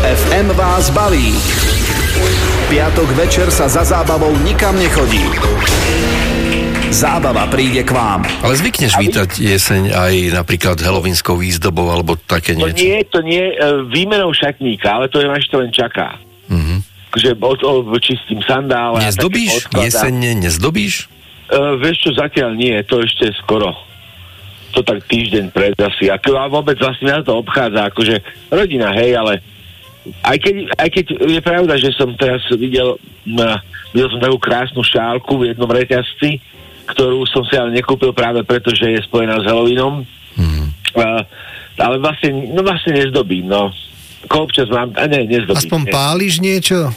FM vás baví. Piatok večer sa za zábavou nikam nechodí. Zábava príde k vám. Ale zvykneš vítať jeseň aj napríklad halloweenskou výzdobou alebo také niečo? To nie, výmenou šatníka, ale to je to len čaká. Že čistím sandále. Nezdobíš? Jesenne nezdobíš? Vieš čo, zatiaľ nie, to ešte skoro. To tak týždeň pred asi. A vôbec vlastne na to obchádza, akože rodina, hej, ale aj keď je pravda, že som teraz videl som takú krásnu šálku v jednom reťazci, ktorú som si ale nekúpil práve preto, že je spojená s Halloweenom. Ale vlastne nezdobím, no. Občas mám, nezdobím. Aspoň páliš niečo?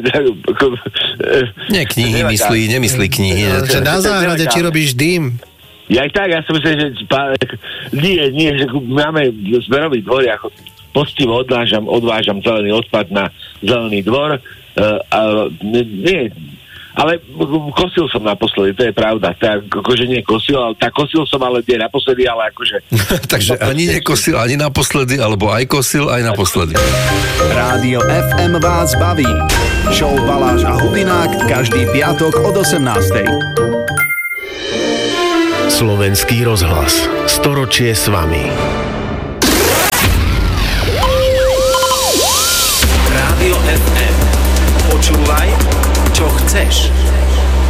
Nie, knihy nemyslí knihy. Že na záhrade ti robíš dým. Ja aj tak, ja som myslel, že nie, že máme zberový dvor, ako poctivo odvážam zelený odpad na zelený dvor. Nie, ale kosil som naposledy, to je pravda. Tak, akože nie kosil, ale tak kosil som, ale nie naposledy, ale akože... Takže ani nekosil, ani naposledy, alebo aj kosil, aj naposledy. Rádio FM vás baví. Show Baláš a Hubinák každý piatok od 18:00. Slovenský rozhlas. Storočie s vami. Rádio FM. Počúvaj, čo chceš.